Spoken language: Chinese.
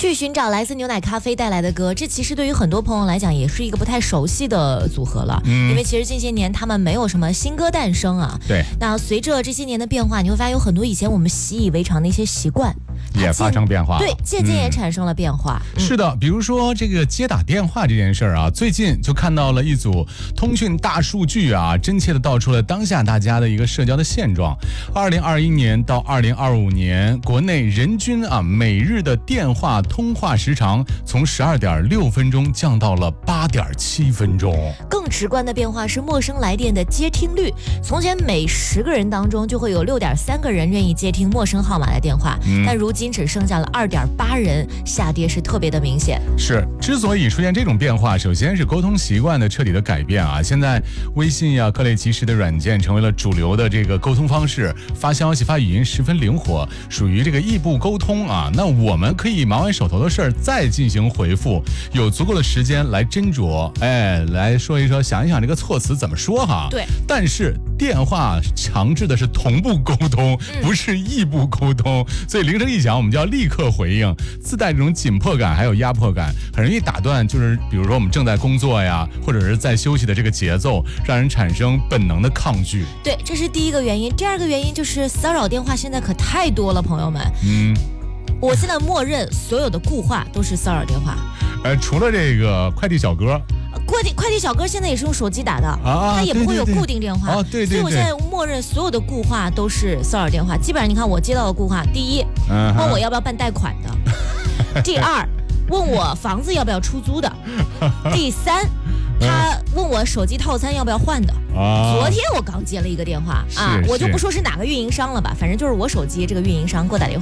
去寻找来自牛奶咖啡带来的歌，这其实对于很多朋友来讲也是一个不太熟悉的组合了，因为其实近些年他们没有什么新歌诞生啊。 对， 那随着这些年的变化，你会发现有很多以前我们习以为常的一些习惯也发生变化， 对，渐渐也产生了变化。 是的，比如说这个接打电话这件事儿啊，最近就看到了一组通讯大数据啊，真切的道出了当下大家的一个社交的现状。2021年到2025年，国内人均每日的电话通话时长从12.6分钟降到了8.7分钟。 更直观的变化是陌生来电的接听率，从前每10个人当中就会有6.3个人愿意接听陌生号码的电话，但如今只剩下了2.8人，下跌是特别的明显。 是，之所以出现这种变化，首先是沟通习惯的彻底的改变啊。现在微信呀、各类即时的软件成为了主流的这个沟通方式，发消息、发语音十分灵活，属于这个异步沟通啊。那我们可以忙完手头的事儿再进行回复，有足够的时间来斟酌，来说一说，想一想这个措辞怎么说哈。 对， 但是电话强制的是同步沟通，不是异步沟通，所以铃声一响，我们就要立刻回应，自带这种紧迫感还有压迫感，很容易打断，就是比如说我们正在工作呀，或者是在休息的这个节奏，让人产生本能的抗拒。 对，这是第一个原因。第二个原因就是骚扰电话现在可太多了，朋友们。我现在默认所有的固话都是骚扰电话。 除了这个快递小哥。 快递小哥现在也是用手机打的，他也不会有固定电话， 对， 所以我现在默认所有的固话都是骚扰电话。基本上你看我接到的固话，第一，问我要不要办贷款的；第二，问我房子要不要出租的；第三，他问我手机套餐要不要换的。昨天我刚接了一个电话我就不说是哪个运营商了吧，反正就是我手机这个运营商给我打电话。